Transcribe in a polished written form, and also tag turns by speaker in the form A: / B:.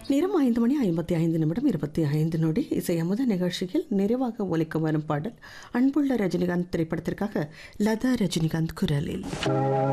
A: நேரம் 5:55 25 நொடி. இசை அமுத நிகழ்ச்சியில் நிறைவாக ஒலிக்க வரும் பாடல் அன்புள்ள ரஜினிகாந்த் திரைப்படத்திற்காக லதா ரஜினிகாந்த் குரலில்.